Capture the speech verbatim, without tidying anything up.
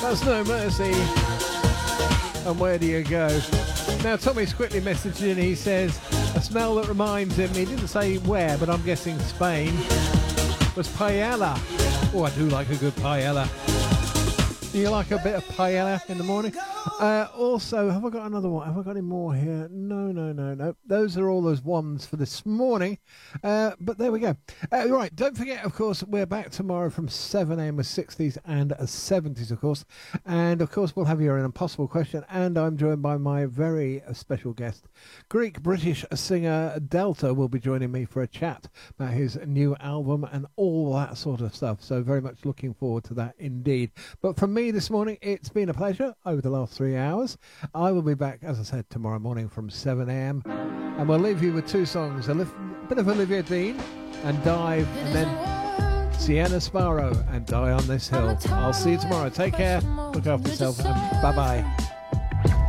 That's No Mercy. And where do you go? Now, Tommy's quickly messaged in. He says, a smell that reminds him, he didn't say where, but I'm guessing Spain, was paella. Oh, I do like a good paella. Do you like a bit of paella in the morning? Uh, also, have I got another one? Have I got any more here? No, no, no, no. Those are all those ones for this morning. Uh, but there we go. Uh, right, don't forget, of course, we're back tomorrow from seven a.m. with sixties and seventies, of course. And, of course, we'll have your impossible question. And I'm joined by my very special guest, Greek-British singer Delta, will be joining me for a chat about his new album and all that sort of stuff. So very much looking forward to that indeed. But from me this morning, it's been a pleasure over the last three hours. I will be back, as I said, tomorrow morning from seven a.m. and we'll leave you with two songs, a li- bit of Olivia Dean and Dive, and then Sienna Sparrow and Die on This Hill. I'll see you tomorrow. Take care, look after yourself, and bye-bye.